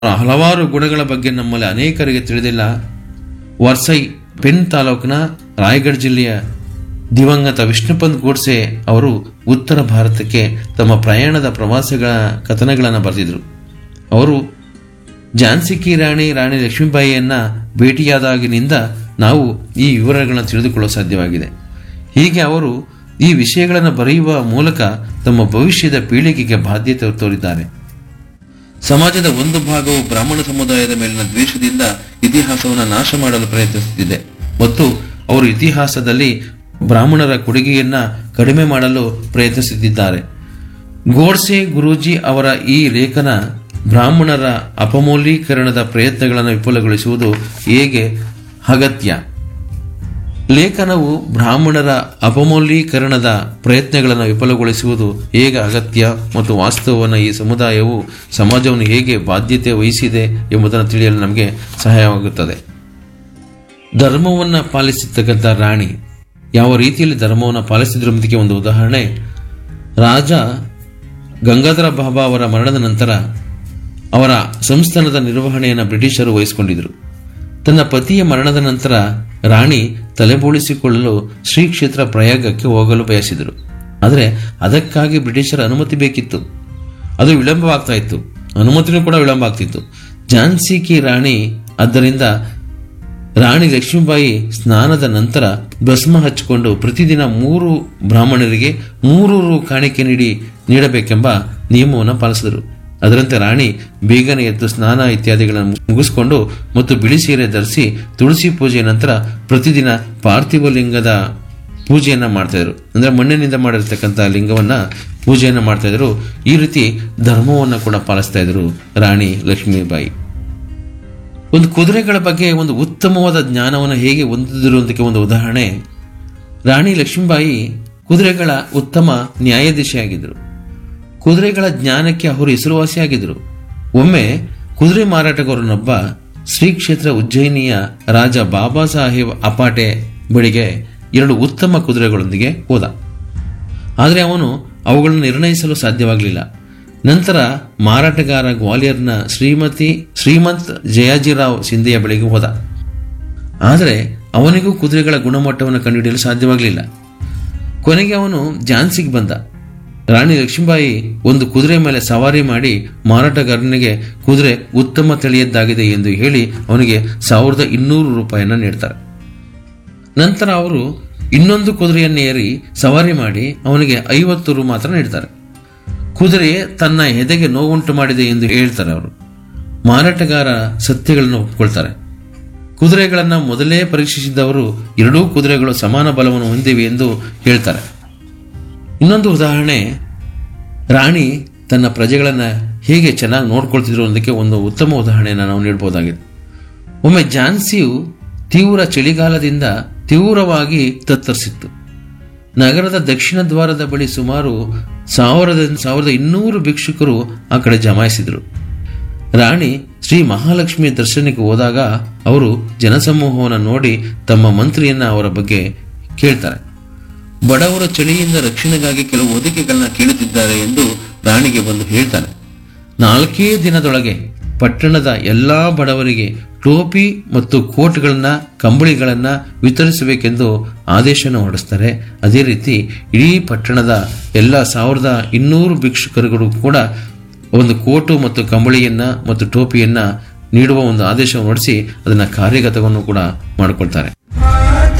ಹಲವಾರು ಗುಣಗಳ ಬಗ್ಗೆ ನಮ್ಮಲ್ಲಿ ಅನೇಕರಿಗೆ ತಿಳಿದಿಲ್ಲ. ವರ್ಸೈ ಪೆನ್ ತಾಲೂಕಿನ ರಾಯಗಢ ಜಿಲ್ಲೆಯ ದಿವಂಗತ ವಿಷ್ಣುಪಂತ್ ಗೋಡ್ಸೆ ಅವರು ಉತ್ತರ ಭಾರತಕ್ಕೆ ತಮ್ಮ ಪ್ರಯಾಣದ ಪ್ರವಾಸಗಳ ಕಥನಗಳನ್ನು ಬರೆದಿದ್ರು. ಅವರು ಝಾನ್ಸಿ ಕಿ ರಾಣಿ ಲಕ್ಷ್ಮೀಬಾಯಿಯನ್ನ ಭೇಟಿಯಾದಾಗಿನಿಂದ ನಾವು ಈ ವಿವರಗಳನ್ನು ತಿಳಿದುಕೊಳ್ಳಲು ಸಾಧ್ಯವಾಗಿದೆ. ಹೀಗೆ ಅವರು ಈ ವಿಷಯಗಳನ್ನು ಬರೆಯುವ ಮೂಲಕ ತಮ್ಮ ಭವಿಷ್ಯದ ಪೀಳಿಗೆಗೆ ಬಾಧ್ಯತೆ ತೋರಿದ್ದಾರೆ. ಸಮಾಜದ ಒಂದು ಭಾಗವು ಬ್ರಾಹ್ಮಣ ಸಮುದಾಯದ ಮೇಲಿನ ದ್ವೇಷದಿಂದ ಇತಿಹಾಸವನ್ನು ನಾಶ ಮಾಡಲು ಪ್ರಯತ್ನಿಸುತ್ತಿದೆ ಮತ್ತು ಅವರು ಇತಿಹಾಸದಲ್ಲಿ ಬ್ರಾಹ್ಮಣರ ಕೊಡುಗೆಯನ್ನ ಕಡಿಮೆ ಮಾಡಲು ಪ್ರಯತ್ನಿಸುತ್ತಿದ್ದಾರೆ. ಗೋಡ್ಸೆ ಗುರೂಜಿ ಅವರ ಈ ಲೇಖನ ಬ್ರಾಹ್ಮಣರ ಅಪಮೌಲ್ಯೀಕರಣದ ಪ್ರಯತ್ನಗಳನ್ನು ವಿಫಲಗೊಳಿಸುವುದು ಹೇಗೆ ಅಗತ್ಯ. ಲೇಖನವು ಬ್ರಾಹ್ಮಣರ ಅಪಮೌಲ್ಯೀಕರಣದ ಪ್ರಯತ್ನಗಳನ್ನು ವಿಫಲಗೊಳಿಸುವುದು ಹೇಗೆ ಅಗತ್ಯ ಮತ್ತು ವಾಸ್ತವವನ್ನು ಈ ಸಮುದಾಯವು ಸಮಾಜವನ್ನು ಹೇಗೆ ಬಾಧ್ಯತೆ ವಹಿಸಿದೆ ಎಂಬುದನ್ನು ತಿಳಿಯಲು ನಮಗೆ ಸಹಾಯವಾಗುತ್ತದೆ. ಧರ್ಮವನ್ನು ಪಾಲಿಸತಕ್ಕಂಥ ರಾಣಿ ಯಾವ ರೀತಿಯಲ್ಲಿ ಧರ್ಮವನ್ನು ಪಾಲಿಸಿದ್ರೆಂಬುದಕ್ಕೆ ಒಂದು ಉದಾಹರಣೆ, ರಾಜ ಗಂಗಾಧರ ಬಾಬಾ ಅವರ ಮರಣದ ನಂತರ ಅವರ ಸಂಸ್ಥಾನದ ನಿರ್ವಹಣೆಯನ್ನು ಬ್ರಿಟಿಷರು ವಹಿಸಿಕೊಂಡಿದ್ದರು. ತನ್ನ ಪತಿಯ ಮರಣದ ನಂತರ ರಾಣಿ ತಲೆಬೋಳಿಸಿಕೊಳ್ಳಲು ಶ್ರೀ ಕ್ಷೇತ್ರ ಪ್ರಯಾಗಕ್ಕೆ ಹೋಗಲು ಬಯಸಿದರು. ಆದರೆ ಅದಕ್ಕಾಗಿ ಬ್ರಿಟಿಷರ ಅನುಮತಿ ಬೇಕಿತ್ತು. ಅದು ವಿಳಂಬವಾಗ್ತಾ ಇತ್ತು, ಅನುಮತಿನೂ ಕೂಡ ವಿಳಂಬ ಆಗ್ತಿತ್ತು. ಝಾನ್ಸಿ ಕಿ ರಾಣಿ ಆದ್ದರಿಂದ ರಾಣಿ ಲಕ್ಷ್ಮೀಬಾಯಿ ಸ್ನಾನದ ನಂತರ ಭಸ್ಮ ಹಚ್ಚಿಕೊಂಡು ಪ್ರತಿದಿನ 3 ಬ್ರಾಹ್ಮಣರಿಗೆ 3 ರು ಕಾಣಿಕೆ ನೀಡಬೇಕೆಂಬ ನಿಯಮವನ್ನು ಪಾಲಿಸಿದರು. ಅದರಂತೆ ರಾಣಿ ಬೇಗನೆ ಎದ್ದು ಸ್ನಾನ ಇತ್ಯಾದಿಗಳನ್ನು ಮುಗಿಸಿಕೊಂಡು ಮತ್ತು ಬಿಳಿ ಸೀರೆ ಧರಿಸಿ ತುಳಸಿ ಪೂಜೆಯ ನಂತರ ಪ್ರತಿದಿನ ಪಾರ್ಥಿವ ಲಿಂಗದ ಪೂಜೆಯನ್ನ ಮಾಡ್ತಾ ಇದ್ರು. ಅಂದ್ರೆ ಮಣ್ಣಿನಿಂದ ಮಾಡಿರ್ತಕ್ಕಂಥ ಲಿಂಗವನ್ನ ಪೂಜೆಯನ್ನ ಮಾಡ್ತಾ ಇದ್ರು. ಈ ರೀತಿ ಧರ್ಮವನ್ನ ಕೂಡ ಪಾಲಿಸ್ತಾ ಇದ್ರು ರಾಣಿ ಲಕ್ಷ್ಮೀಬಾಯಿ. ಒಂದು ಕುದುರೆಗಳ ಬಗ್ಗೆ ಒಂದು ಉತ್ತಮವಾದ ಜ್ಞಾನವನ್ನು ಹೇಗೆ ಹೊಂದಿದ್ರು ಅಂತಕ್ಕೆ ಒಂದು ಉದಾಹರಣೆ, ರಾಣಿ ಲಕ್ಷ್ಮೀಬಾಯಿ ಕುದುರೆಗಳ ಉತ್ತಮ ನ್ಯಾಯಾಧೀಶಿಯಾಗಿದ್ದರು. ಕುದುರೆಗಳ ಜ್ಞಾನಕ್ಕೆ ಅವರು ಹೆಸರುವಾಸಿಯಾಗಿದ್ದರು. ಒಮ್ಮೆ ಕುದುರೆ ಮಾರಾಟಗಾರನೊಬ್ಬ ಶ್ರೀ ಕ್ಷೇತ್ರ ಉಜ್ಜಯಿನಿಯ ರಾಜ ಬಾಬಾ ಸಾಹೇಬ್ ಅಪಾಟೆ ಬಳಿಗೆ 2 ಉತ್ತಮ ಕುದುರೆಗಳೊಂದಿಗೆ ಹೋದ. ಆದರೆ ಅವನು ಅವುಗಳನ್ನು ನಿರ್ಣಯಿಸಲು ಸಾಧ್ಯವಾಗಲಿಲ್ಲ. ನಂತರ ಮಾರಾಟಗಾರ ಗ್ವಾಲಿಯರ್ನ ಶ್ರೀಮಂತ್ ಜಯಾಜಿರಾವ್ ಸಿಂಧೆಯ ಬಳಿಗೆ ಹೋದ. ಆದರೆ ಅವನಿಗೂ ಕುದುರೆಗಳ ಗುಣಮಟ್ಟವನ್ನು ಕಂಡುಹಿಡಿಯಲು ಸಾಧ್ಯವಾಗಲಿಲ್ಲ. ಕೊನೆಗೆ ಅವನು ಝಾನ್ಸಿಗೆ ಬಂದ. ರಾಣಿ ಲಕ್ಷ್ಮೀಬಾಯಿ ಒಂದು ಕುದುರೆ ಮೇಲೆ ಸವಾರಿ ಮಾಡಿ ಮಾರಾಟಗಾರನಿಗೆ ಕುದುರೆ ಉತ್ತಮ ತಳಿಯದ್ದಾಗಿದೆ ಎಂದು ಹೇಳಿ ಅವನಿಗೆ 1200 ರೂಪಾಯಿಯನ್ನು ನೀಡ್ತಾರೆ. ನಂತರ ಅವರು ಇನ್ನೊಂದು ಕುದುರೆಯನ್ನು ಏರಿ ಸವಾರಿ ಮಾಡಿ ಅವನಿಗೆ 50 ರು ಮಾತ್ರ ನೀಡ್ತಾರೆ. ಕುದುರೆ ತನ್ನ ಎದೆಗೆ ನೋವುಂಟು ಮಾಡಿದೆ ಎಂದು ಹೇಳ್ತಾರೆ ಅವರು. ಮಾರಾಟಗಾರ ಸತ್ಯಗಳನ್ನು ಒಪ್ಪಿಕೊಳ್ತಾರೆ. ಕುದುರೆಗಳನ್ನು ಮೊದಲೇ ಪರೀಕ್ಷಿಸಿದವರು 2 ಕುದುರೆಗಳು ಸಮಾನ ಬಲವನ್ನು ಹೊಂದಿವೆ ಎಂದು ಹೇಳ್ತಾರೆ. ಇನ್ನೊಂದು ಉದಾಹರಣೆ, ರಾಣಿ ತನ್ನ ಪ್ರಜೆಗಳನ್ನು ಹೇಗೆ ಚೆನ್ನಾಗಿ ನೋಡ್ಕೊಳ್ತಿದ್ರು ಅನ್ನೋದಕ್ಕೆ ಒಂದು ಉತ್ತಮ ಉದಾಹರಣೆಯನ್ನು ನಾವು ನೀಡಬಹುದಾಗಿದೆ. ಒಮ್ಮೆ ಝಾನ್ಸಿಯು ತೀವ್ರ ಚಳಿಗಾಲದಿಂದ ತೀವ್ರವಾಗಿ ತತ್ತರಿಸಿತ್ತು. ನಗರದ ದಕ್ಷಿಣ ದ್ವಾರದ ಬಳಿ ಸುಮಾರು 1200 ಭಿಕ್ಷುಕರು ಆ ಕಡೆ ಜಮಾಯಿಸಿದರು. ರಾಣಿ ಶ್ರೀ ಮಹಾಲಕ್ಷ್ಮಿ ದರ್ಶನಕ್ಕೆ ಹೋದಾಗ ಅವರು ಜನಸಮೂಹವನ್ನು ನೋಡಿ ತಮ್ಮ ಮಂತ್ರಿಯನ್ನ ಅವರ ಬಗ್ಗೆ ಕೇಳ್ತಾರೆ. ಬಡವರ ಚಳಿಯಿಂದ ರಕ್ಷಣೆಗಾಗಿ ಕೆಲವು ಒದಕೆಗಳನ್ನ ಕೇಳುತ್ತಿದ್ದಾರೆ ಎಂದು ರಾಣಿಗೆ ಬಂದು ಹೇಳ್ತಾನೆ. 4 ದಿನದೊಳಗೆ ಪಟ್ಟಣದ ಎಲ್ಲಾ ಬಡವರಿಗೆ ಟೋಪಿ ಮತ್ತು ಕೋಟ್ಗಳನ್ನ ಕಂಬಳಿಗಳನ್ನ ವಿತರಿಸಬೇಕೆಂದು ಆದೇಶನ ಹೊರಡಿಸ್ತಾರೆ. ಅದೇ ರೀತಿ ಇಡೀ ಪಟ್ಟಣದ ಎಲ್ಲ 1200 ಭಿಕ್ಷುಕರುಗಳು ಕೂಡ ಒಂದು ಕೋಟು ಮತ್ತು ಕಂಬಳಿಯನ್ನ ಮತ್ತು ಟೋಪಿಯನ್ನ ನೀಡುವ ಒಂದು ಆದೇಶವನ್ನು ಹೊರಡಿಸಿ ಅದನ್ನ ಕಾರ್ಯಗತವನ್ನು ಕೂಡ ಮಾಡಿಕೊಳ್ತಾರೆ.